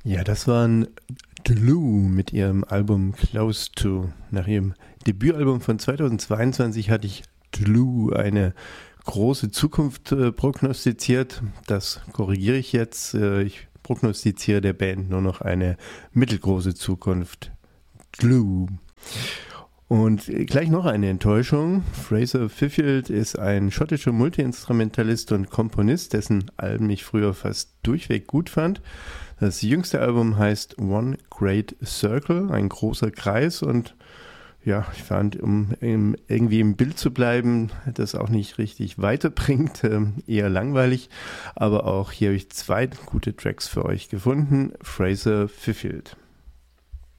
Ja, das waren Glue mit ihrem Album Close To. Nach ihrem Debütalbum von 2022 hatte ich Glue eine große Zukunft prognostiziert. Das korrigiere ich jetzt. Ich prognostiziere der Band nur noch eine mittelgroße Zukunft. Glue. Und gleich noch eine Enttäuschung. Fraser Fifield ist ein schottischer Multiinstrumentalist und Komponist, dessen Alben ich früher fast durchweg gut fand. Das jüngste Album heißt One Great Circle, ein großer Kreis, und ja, ich fand, um irgendwie im Bild zu bleiben, das auch nicht richtig weiterbringt, eher langweilig, aber auch hier habe ich 2 gute Tracks für euch gefunden. Fraser Fifield.